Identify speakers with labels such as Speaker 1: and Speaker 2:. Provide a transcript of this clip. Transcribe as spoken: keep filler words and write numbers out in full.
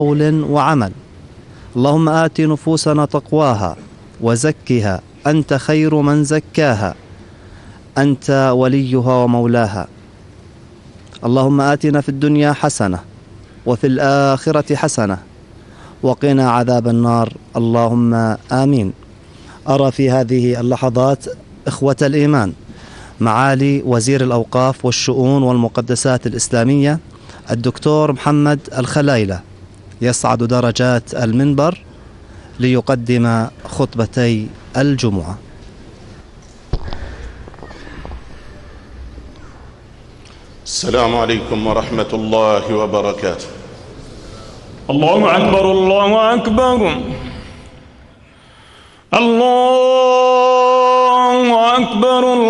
Speaker 1: قول وعمل. اللهم آت نفوسنا تقواها وزكها أنت خير من زكاها أنت وليها ومولاها. اللهم آتنا في الدنيا حسنة وفي الآخرة حسنة وقنا عذاب النار، اللهم آمين. أرى في هذه اللحظات إخوة الإيمان معالي وزير الأوقاف والشؤون والمقدسات الإسلامية الدكتور محمد الخلايلة يصعد درجات المنبر ليقدم خطبتي الجمعة.
Speaker 2: السلام عليكم ورحمة الله وبركاته.
Speaker 3: الله أكبر الله أكبر الله أكبر.